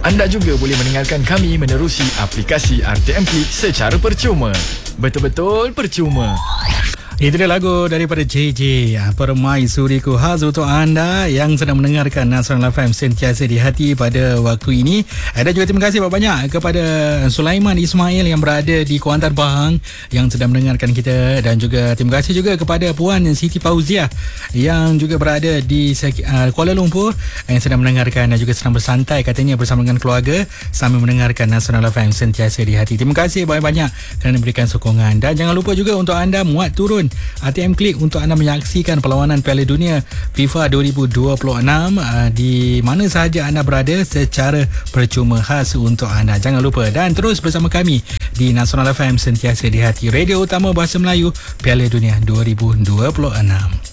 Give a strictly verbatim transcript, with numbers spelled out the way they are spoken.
Anda juga boleh mendengarkan kami menerusi aplikasi R T M Klik secara percuma. Betul-betul percuma. Itu dia lagu daripada J J, Permaisuriku, khas untuk anda yang sedang mendengarkan Nasional F M sentiasa di hati pada waktu ini. Dan juga terima kasih banyak kepada Sulaiman Ismail yang berada di Kuantan Pahang yang sedang mendengarkan kita, dan juga terima kasih juga kepada Puan Siti Fauziah yang juga berada di uh, Kuala Lumpur yang sedang mendengarkan dan juga sedang bersantai katanya bersama dengan keluarga sambil mendengarkan Nasional F M sentiasa di hati. Terima kasih banyak-banyak kerana memberikan sokongan, dan jangan lupa juga untuk anda muat turun R T M Klik untuk anda menyaksikan perlawanan Piala Dunia FIFA dua ribu dua puluh enam uh, di mana sahaja anda berada secara percuma, khas untuk anda. Jangan lupa dan terus bersama kami di Nasional F M sentiasa di hati, radio utama bahasa Melayu Piala Dunia dua ribu dua puluh enam.